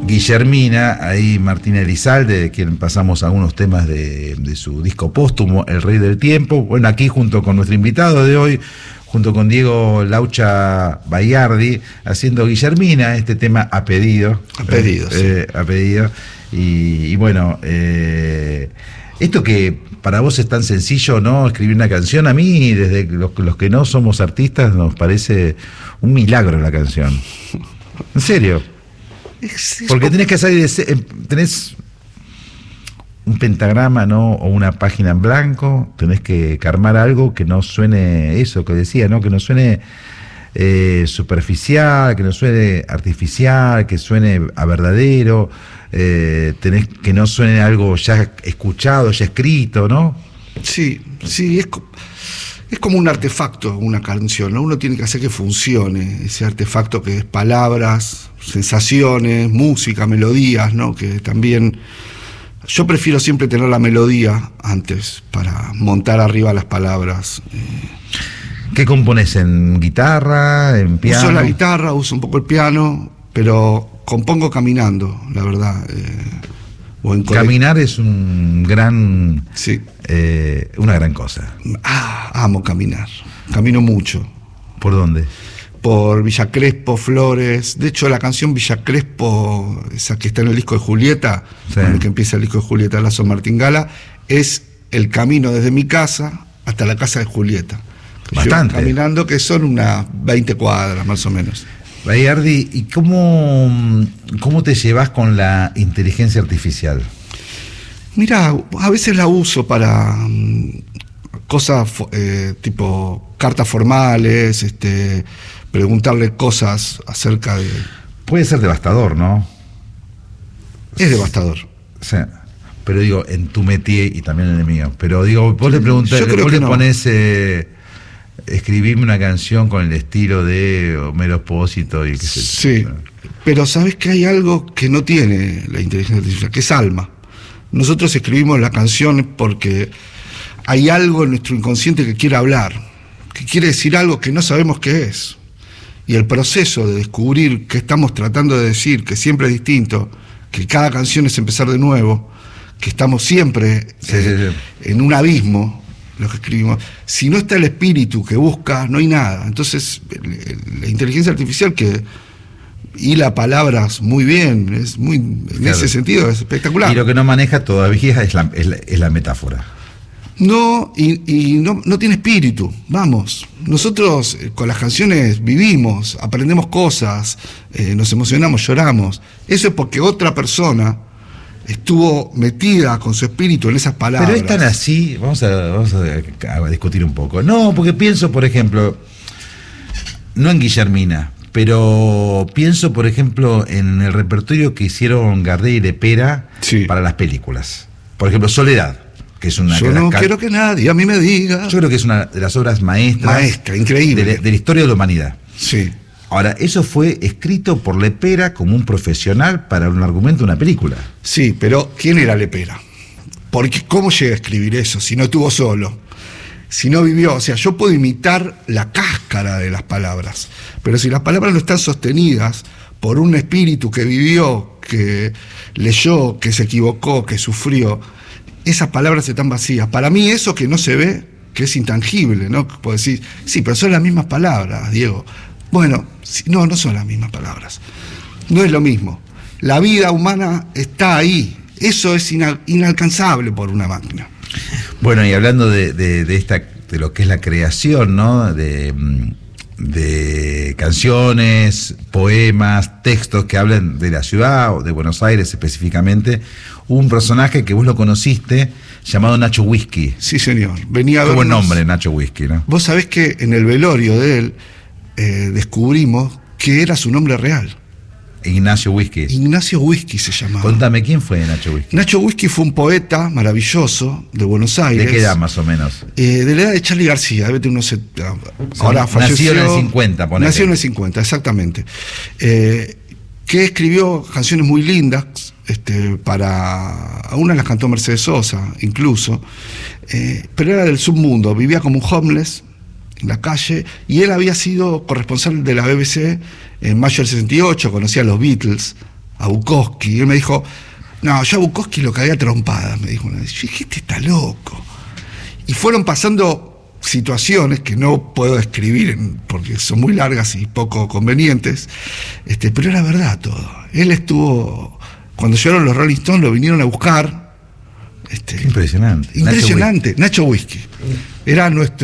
Guillermina, ahí Martín Elizalde, de quien pasamos algunos temas de su disco póstumo, El Rey del Tiempo. Bueno, aquí junto con nuestro invitado de hoy, junto con Diego Laucha Bayardi, haciendo Guillermina, este tema a pedido. A pedido, sí. A pedido. Y bueno, esto que para vos es tan sencillo, ¿no? Escribir una canción, a mí, desde los que no somos artistas, nos parece un milagro la canción. En serio. Porque tenés que salir tenés un pentagrama, ¿no? O una página en blanco, tenés que armar algo que no suene eso que decía, ¿no? Que no suene superficial, que no suene artificial, que suene a verdadero, tenés que no suene algo ya escuchado, ya escrito, ¿no? Sí, es como un artefacto, una canción, ¿no? Uno tiene que hacer que funcione ese artefacto, que es palabras, sensaciones, música, melodías, ¿no? Que también yo prefiero siempre tener la melodía antes para montar arriba las palabras. ¿Qué compones? ¿En guitarra? ¿En piano? Uso la guitarra, uso un poco el piano, pero compongo caminando, la verdad. Caminar es un gran... Sí. Una gran cosa. Amo caminar. Camino mucho. ¿Por dónde? Por Villa Crespo, Flores. De hecho, la canción Villa Crespo, esa que está en el disco de Julieta, sí, con el que empieza el disco de Julieta Lazo Martingala, es el camino desde mi casa hasta la casa de Julieta. Bastante. Yo caminando, que son unas 20 cuadras más o menos. Bayardi, ¿y cómo te llevas con la inteligencia artificial? Mira, a veces la uso para cosas tipo cartas formales, preguntarle cosas acerca de... Puede ser devastador, ¿no? Es devastador. Sí, pero digo, en tu métier y también en el mío. Pero digo, vos le preguntás, vos le pones... escribirme una canción con el estilo de Homero Expósito y qué sé yo. Sí, pero sabes que hay algo que no tiene la inteligencia artificial, que es alma. Nosotros escribimos las canciones porque hay algo en nuestro inconsciente que quiere hablar, que quiere decir algo que no sabemos qué es. Y el proceso de descubrir qué estamos tratando de decir, que siempre es distinto, que cada canción es empezar de nuevo, que estamos siempre en un abismo, lo que escribimos. Si no está el espíritu que busca, no hay nada. Entonces, la inteligencia artificial que hila palabras muy bien, es muy, en ese sentido es espectacular. Y lo que no maneja todavía es la metáfora. No, y no tiene espíritu. Vamos, nosotros con las canciones vivimos, aprendemos cosas, nos emocionamos, lloramos. Eso es porque otra persona estuvo metida con su espíritu en esas palabras. Pero es tan así, vamos a discutir un poco. No, porque pienso, por ejemplo, no en Guillermina, pero pienso, por ejemplo, en el repertorio que hicieron Gardel y Lepera, sí, para las películas. Por ejemplo, Soledad, que es una... Yo no quiero que nadie a mí me diga. Yo creo que es una de las obras maestras. Increíble. De la historia de la humanidad. Sí. Ahora, eso fue escrito por Lepera como un profesional para un argumento de una película. Sí, pero ¿quién era Lepera? Porque ¿cómo llega a escribir eso si no estuvo solo? Si no vivió, o sea, yo puedo imitar la cáscara de las palabras, pero si las palabras no están sostenidas por un espíritu que vivió, que leyó, que se equivocó, que sufrió, esas palabras están vacías. Para mí eso que no se ve, que es intangible, ¿no? Puedo decir, sí, pero son las mismas palabras, Diego. Bueno, no son las mismas palabras. No es lo mismo. La vida humana está ahí. Eso es inalcanzable por una máquina. Bueno, y hablando de lo que es la creación, ¿no? De canciones, poemas, textos que hablan de la ciudad o de Buenos Aires específicamente, hubo un personaje que vos lo conociste llamado Nacho Whisky. Sí, señor. Venía a vernos. Qué buen nombre, Nacho Whisky, ¿no? Vos sabés que en el velorio de él descubrimos que era su nombre real. Ignacio Whisky. Ignacio Whisky se llamaba. Contame, ¿quién fue Nacho Whisky? Nacho Whisky fue un poeta maravilloso de Buenos Aires. ¿De qué edad más o menos? De la edad de Charly García, debe tener unos... Ahora falleció. Nació en el 50, ponele. Nació en el 50, exactamente. Que escribió canciones muy lindas, para... Una las cantó Mercedes Sosa, incluso. Pero era del submundo, vivía como un homeless en la calle, y él había sido corresponsal de la BBC en mayo del 68, conocía a los Beatles, a Bukowski, y él me dijo, no, yo a Bukowski lo cagué a trompadas, me dijo una vez. Yo dije, este está loco. Y fueron pasando situaciones que no puedo describir porque son muy largas y poco convenientes, pero era verdad todo. Él estuvo, cuando llegaron los Rolling Stones, lo vinieron a buscar. Impresionante. Impresionante. Nacho Whisky. Era nuestro